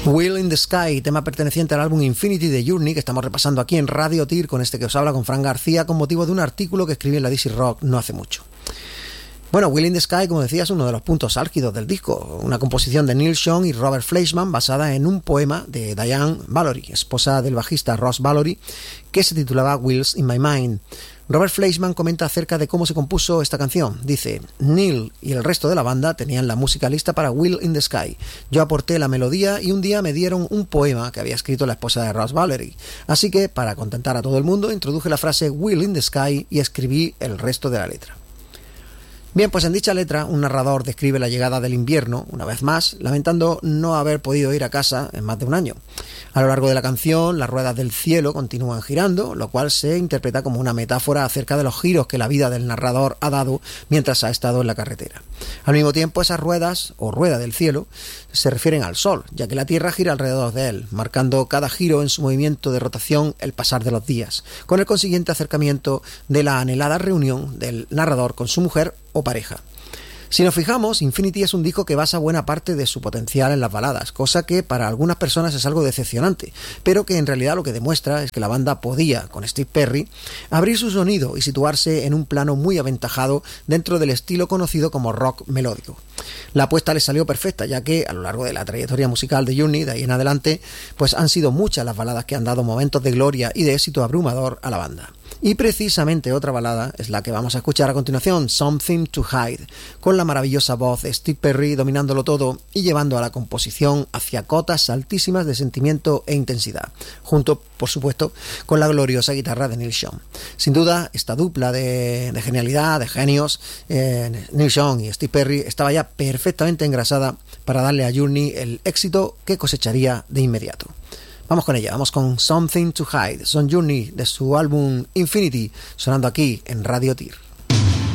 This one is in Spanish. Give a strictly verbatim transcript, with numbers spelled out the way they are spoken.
Wheel in the Sky, tema perteneciente al álbum Infinity de Journey, que estamos repasando aquí en Radio Tir con este que os habla, con Fran García, con motivo de un artículo que escribí en la D C Rock no hace mucho. Bueno, Wheel in the Sky, como decía, es uno de los puntos álgidos del disco, una composición de Neil Schon y Robert Fleischman basada en un poema de Diane Valory, esposa del bajista Ross Valory, que se titulaba Wheels in My Mind. Robert Fleischman comenta acerca de cómo se compuso esta canción. Dice: Neil y el resto de la banda tenían la música lista para Wheel in the Sky. Yo aporté la melodía y un día me dieron un poema que había escrito la esposa de Ross Valory. Así que, para contentar a todo el mundo, introduje la frase Wheel in the Sky y escribí el resto de la letra. Bien, pues en dicha letra un narrador describe la llegada del invierno, una vez más, lamentando no haber podido ir a casa en más de un año. A lo largo de la canción, las ruedas del cielo continúan girando, lo cual se interpreta como una metáfora acerca de los giros que la vida del narrador ha dado mientras ha estado en la carretera. Al mismo tiempo, esas ruedas, o rueda del cielo, se refieren al sol, ya que la Tierra gira alrededor de él, marcando cada giro en su movimiento de rotación el pasar de los días, con el consiguiente acercamiento de la anhelada reunión del narrador con su mujer o pareja. Si nos fijamos, Infinity es un disco que basa buena parte de su potencial en las baladas, cosa que para algunas personas es algo decepcionante, pero que en realidad lo que demuestra es que la banda podía, con Steve Perry, abrir su sonido y situarse en un plano muy aventajado dentro del estilo conocido como rock melódico. La apuesta les salió perfecta, ya que a lo largo de la trayectoria musical de Journey, de ahí en adelante, pues han sido muchas las baladas que han dado momentos de gloria y de éxito abrumador a la banda. Y precisamente otra balada es la que vamos a escuchar a continuación, Something to Hide, con la maravillosa voz de Steve Perry dominándolo todo y llevando a la composición hacia cotas altísimas de sentimiento e intensidad, junto, por supuesto, con la gloriosa guitarra de Neil Schon. Sin duda, esta dupla de, de genialidad, de genios, eh, Neil Schon y Steve Perry, estaba ya perfectamente engrasada para darle a Journey el éxito que cosecharía de inmediato. Vamos con ella, vamos con Something to Hide, Son Journey de su álbum Infinity, sonando aquí en Radio Tir.